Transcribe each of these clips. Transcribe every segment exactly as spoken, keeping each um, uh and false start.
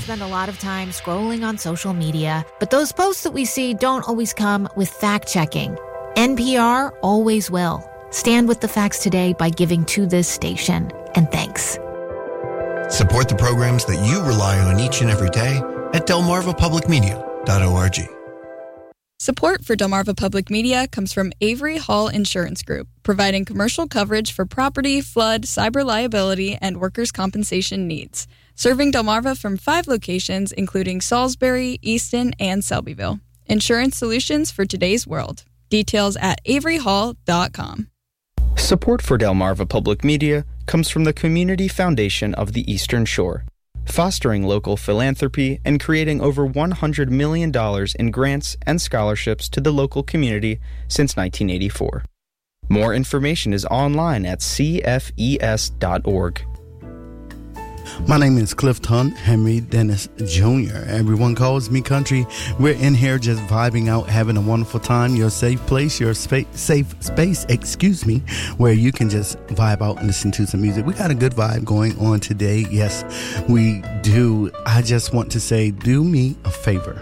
spend a lot of time scrolling on social media, but those posts that we see don't always come with fact-checking. N P R always will. Stand with the facts today by giving to this station. And thanks. Support the programs that you rely on each and every day at delmarva public media dot org. Support for Delmarva Public Media comes from Avery Hall Insurance Group, providing commercial coverage for property, flood, cyber liability, and workers' compensation needs. Serving Delmarva from five locations, including Salisbury, Easton, and Selbyville. Insurance solutions for today's world. Details at avery hall dot com. Support for Delmarva Public Media comes from the Community Foundation of the Eastern Shore, fostering local philanthropy and creating over one hundred million dollars in grants and scholarships to the local community since nineteen eighty-four. More information is online at c f e s dot org. My name is Clifton Henry Dennis Junior Everyone calls me Country. We're in here just vibing out, having a wonderful time. Your safe place, your spa- safe space, excuse me, where you can just vibe out and listen to some music. We got a good vibe going on today. Yes, we do. I just want to say, do me a favor.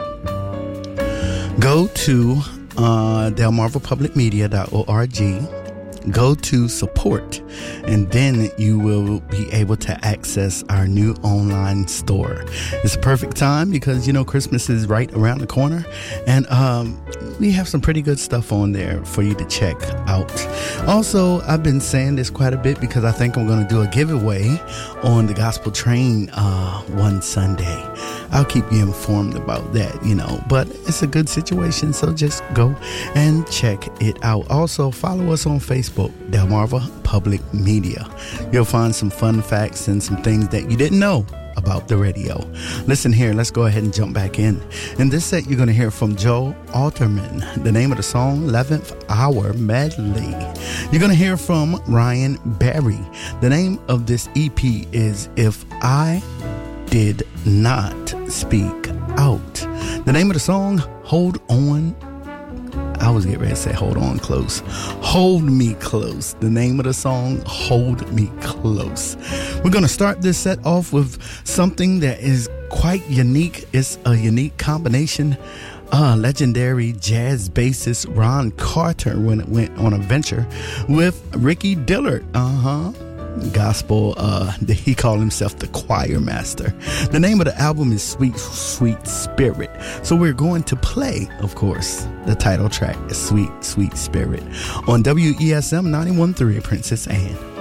Go to uh, delmarva public media dot org. Go to support, and then you will be able to access our new online store. It's a perfect time because, you know, Christmas is right around the corner, and um, we have some pretty good stuff on there for you to check out. Also, I've been saying this quite a bit because I think I'm going to do a giveaway on the Gospel Train uh, one Sunday. I'll keep you informed about that, you know, but it's a good situation, so just go and check it out. Also, follow us on Facebook, Delmarva Public Media. You'll find some fun facts and some things that you didn't know about the radio. Listen here, let's go ahead and jump back in. In this set, you're going to hear from Joe Alterman. The name of the song, eleventh Hour Medley. You're going to hear from Ryan Berry. The name of this E P is If I Did Not Speak Out. The name of the song, Hold On. I was getting ready to say Hold On Close. Hold Me Close. The name of the song, Hold Me Close. We're going to start this set off with something that is quite unique. It's a unique combination. Uh, legendary jazz bassist Ron Carter when it went on a venture with Ricky Dillard. Uh-huh. Gospel, uh, he called himself the choir master. The name of the album is Sweet, Sweet Spirit. So we're going to play, of course, the title track, Sweet, Sweet Spirit, on W E S M ninety-one point three, Princess Anne.